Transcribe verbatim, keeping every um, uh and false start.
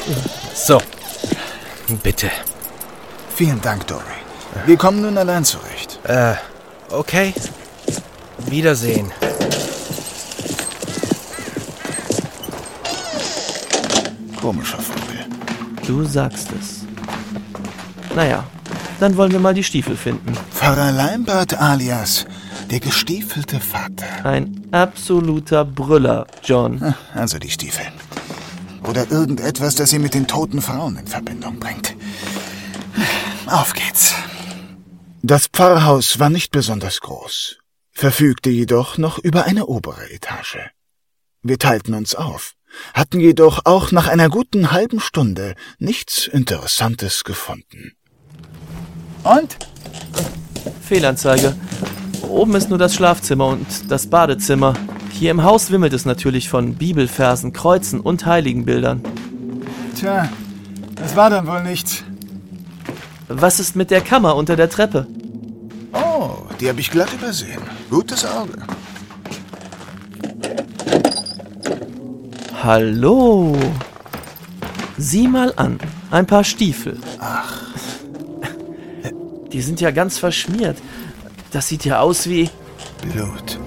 So, bitte. Vielen Dank, Dory. Wir kommen nun allein zurecht. Äh, okay. Wiedersehen. Komischer Vogel. Du sagst es. Naja, dann wollen wir mal die Stiefel finden. Pfarrer Leimbart alias der gestiefelte Vater. Ein absoluter Brüller, John. Also die Stiefel. Oder irgendetwas, das sie mit den toten Frauen in Verbindung bringt. Auf geht's. Das Pfarrhaus war nicht besonders groß, verfügte jedoch noch über eine obere Etage. Wir teilten uns auf, hatten jedoch auch nach einer guten halben Stunde nichts Interessantes gefunden. Und? Fehlanzeige. Oben ist nur das Schlafzimmer und das Badezimmer. Hier im Haus wimmelt es natürlich von Bibelversen, Kreuzen und Heiligenbildern. Tja, das war dann wohl nichts. Was ist mit der Kammer unter der Treppe? Oh, die habe ich glatt übersehen. Gutes Auge. Hallo. Sieh mal an, ein paar Stiefel. Ach. Die sind ja ganz verschmiert. Das sieht ja aus wie... Blut.